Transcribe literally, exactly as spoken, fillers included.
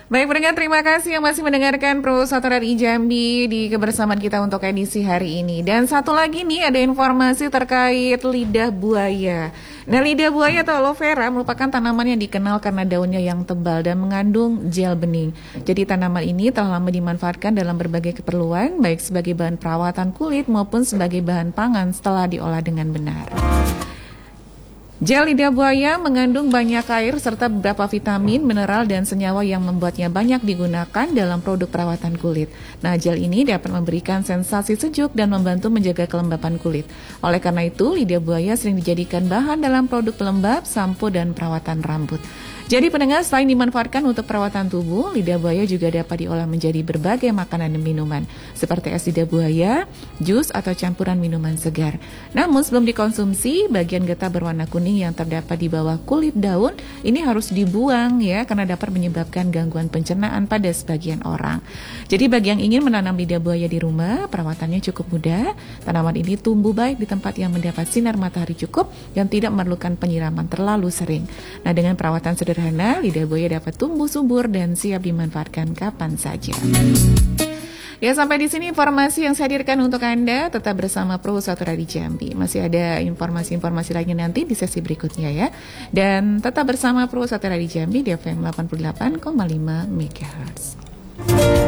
Baik pendengar, terima kasih yang masih mendengarkan Pro satu R I Jambi di kebersamaan kita untuk edisi hari ini. Dan satu lagi nih, ada informasi terkait lidah buaya. Nah, lidah buaya atau aloe vera merupakan tanaman yang dikenal karena daunnya yang tebal dan mengandung gel bening. Jadi tanaman ini telah lama dimanfaatkan dalam berbagai keperluan, baik sebagai bahan perawatan kulit maupun sebagai bahan pangan setelah diolah dengan benar. Gel lidah buaya mengandung banyak air serta beberapa vitamin, mineral, dan senyawa yang membuatnya banyak digunakan dalam produk perawatan kulit. Nah, gel ini dapat memberikan sensasi sejuk dan membantu menjaga kelembapan kulit. Oleh karena itu, lidah buaya sering dijadikan bahan dalam produk pelembab, sampo, dan perawatan rambut. Jadi pendengar, selain dimanfaatkan untuk perawatan tubuh, lidah buaya juga dapat diolah menjadi berbagai makanan dan minuman, seperti es lidah buaya, jus, atau campuran minuman segar. Namun sebelum dikonsumsi, bagian getah berwarna kuning yang terdapat di bawah kulit daun ini harus dibuang ya, karena dapat menyebabkan gangguan pencernaan pada sebagian orang. Jadi bagi yang ingin menanam lidah buaya di rumah, perawatannya cukup mudah. Tanaman ini tumbuh baik di tempat yang mendapat sinar matahari cukup dan tidak memerlukan penyiraman terlalu sering. Nah, dengan perawatan sederhana, Sederhana, lidah buaya dapat tumbuh subur dan siap dimanfaatkan kapan saja. Ya, sampai di sini informasi yang saya hadirkan untuk Anda. Tetap bersama Pro satu R I Jambi. Masih ada informasi-informasi lainnya nanti di sesi berikutnya ya. Dan tetap bersama Pro satu R I Jambi di F M delapan puluh delapan koma lima MHz.